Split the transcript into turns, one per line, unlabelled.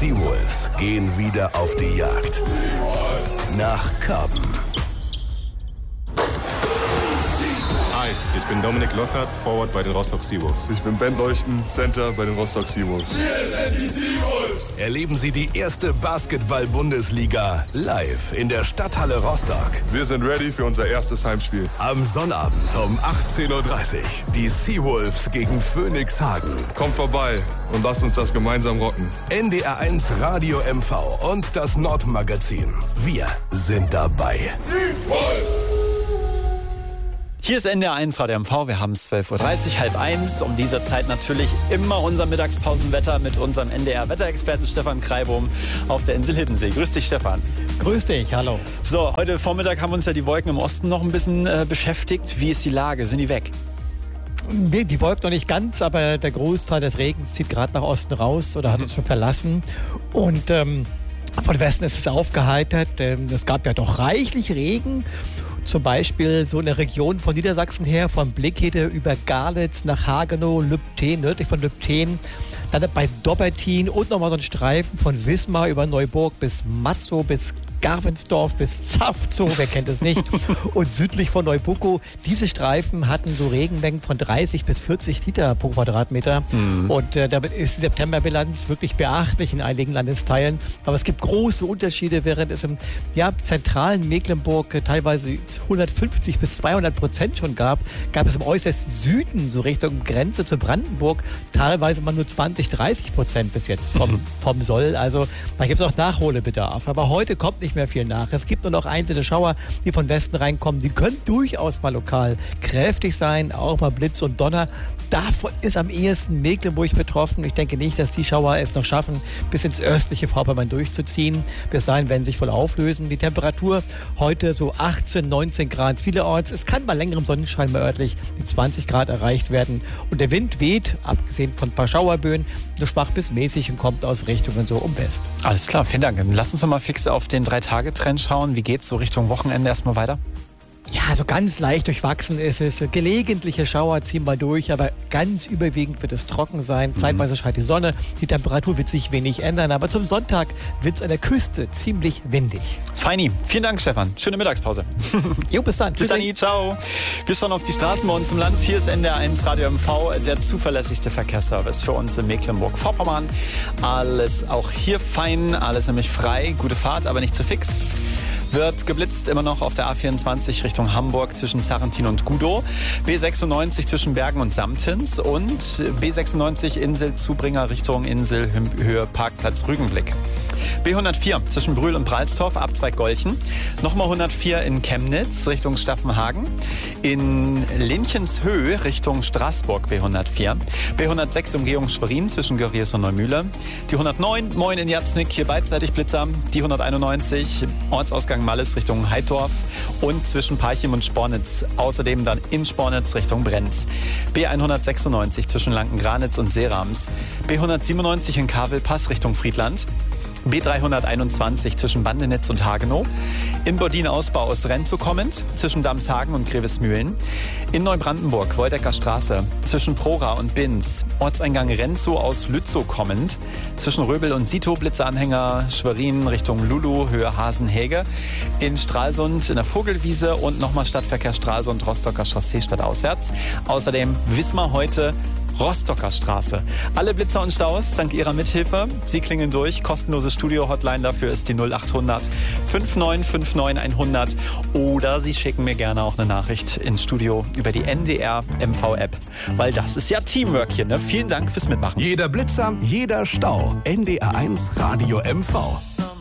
Seawolves gehen wieder auf die Jagd. Nach Karben.
Hi, ich bin Dominik Lockhart, Forward bei den Rostock Seawolves.
Ich bin Ben Leuchten, Center bei den Rostock Seawolves.
Wir sind die Seawolves. Erleben Sie die erste Basketball-Bundesliga live in der Stadthalle Rostock.
Wir sind ready für unser erstes Heimspiel.
Am Sonnabend um 18:30 Uhr. Die Seawolves gegen Phoenix Hagen.
Kommt vorbei und lasst uns das gemeinsam rocken.
NDR1 Radio MV und das Nordmagazin. Wir sind dabei.
Seawolves!
Hier ist NDR1 Radio MV, wir haben es 12:30 Uhr, 12:30. Um diese Zeit natürlich immer unser Mittagspausenwetter mit unserem NDR-Wetterexperten Stefan Kreibohm auf der Insel Hiddensee. Grüß dich, Stefan.
Grüß dich, hallo.
So, heute Vormittag haben uns ja die Wolken im Osten noch ein bisschen beschäftigt. Wie ist die Lage? Sind die weg?
Die Wolken noch nicht ganz, aber der Großteil des Regens zieht gerade nach Osten raus oder hat uns schon verlassen. Und von Westen ist es aufgeheitert. Es gab ja doch reichlich Regen. Zum Beispiel so in der Region von Niedersachsen her, von Blickhede über Garlitz nach Hagenow, Lübten, nördlich von Lübten, dann bei Dobbertin und nochmal so ein Streifen von Wismar über Neuburg bis Matzow, bis Garvensdorf bis Zafzow, wer kennt es nicht, und südlich von Neubuckow. Diese Streifen hatten so Regenmengen von 30 bis 40 Liter pro Quadratmeter. Und damit ist die Septemberbilanz wirklich beachtlich in einigen Landesteilen. Aber es gibt große Unterschiede, während es im zentralen Mecklenburg teilweise 150 bis 200% schon gab es im äußersten Süden, so Richtung Grenze zu Brandenburg, teilweise mal nur 20-30% bis jetzt vom Soll. Also da gibt es auch Nachholbedarf. Aber heute kommt nicht mehr viel nach. Es gibt nur noch einzelne Schauer, die von Westen reinkommen. Die können durchaus mal lokal kräftig sein, auch mal Blitz und Donner. Davon ist am ehesten Mecklenburg betroffen. Ich denke nicht, dass die Schauer es noch schaffen, bis ins östliche Vorpommern durchzuziehen. Bis dahin werden sie sich voll auflösen. Die Temperatur heute so 18, 19 Grad vielerorts. Es kann bei längerem Sonnenschein mal örtlich die 20 Grad erreicht werden. Und der Wind weht, abgesehen von ein paar Schauerböen, nur schwach bis mäßig und kommt aus Richtungen so um West.
Alles klar, vielen Dank. Lass uns noch mal fix auf den 3-Tage-Trend schauen. Wie geht's so Richtung Wochenende erstmal weiter?
Ja, so ganz leicht durchwachsen ist es. Gelegentliche Schauer ziehen mal durch, aber ganz überwiegend wird es trocken sein. Zeitweise scheint die Sonne. Die Temperatur wird sich wenig ändern, aber zum Sonntag wird es an der Küste ziemlich windig.
Feini. Vielen Dank, Stefan. Schöne Mittagspause.
Jo, bis dann.
Bis dann, ciao. Wir schauen auf die Straßen bei uns im Land. Hier ist NDR1 Radio MV, der zuverlässigste Verkehrsservice für uns in Mecklenburg-Vorpommern. Alles auch hier fein, alles nämlich frei. Gute Fahrt, aber nicht zu fix. Wird geblitzt immer noch auf der A24 Richtung Hamburg zwischen Zarrentin und Gudow, B96 zwischen Bergen und Samtens und B96 Insel-Zubringer Richtung Inselhöhe Parkplatz Rügenblick. B104 zwischen Brühl und Bralstorf, Abzweig Golchen. Nochmal 104 in Chemnitz Richtung Staffenhagen. In Linchens-Höhe Richtung Straßburg B104. B106 Umgehung Schwerin zwischen Görries und Neumühle. Die 109 Moin in Jatznick, hier beidseitig Blitzer. Die 191 Ortsausgang Malles Richtung Heidorf und zwischen Parchim und Spornitz. Außerdem dann in Spornitz Richtung Brenz. B196 zwischen Lankengranitz und Seerams. B197 in Kavelpass Richtung Friedland. B321 zwischen Bandenitz und Hagenow. In Bodin-Ausbau aus Renzow kommend zwischen Damshagen und Grevesmühlen. In Neubrandenburg Woldecker Straße zwischen Prora und Binz. Ortseingang Renzow aus Lützow kommend. Zwischen Röbel und Sito Blitzeranhänger Schwerin Richtung Lulu Höhe Hasenhege. In Stralsund in der Vogelwiese und nochmal Stadtverkehr Stralsund Rostocker Chaussee stadtauswärts. Außerdem Wismar heute Rostocker Straße. Alle Blitzer und Staus dank Ihrer Mithilfe. Sie klingeln durch. Kostenlose Studio-Hotline dafür ist die 0800 5959 100. Oder Sie schicken mir gerne auch eine Nachricht ins Studio über die NDR MV-App. Weil das ist ja Teamwork hier, ne? Vielen Dank fürs Mitmachen.
Jeder Blitzer, jeder Stau. NDR1 Radio MV.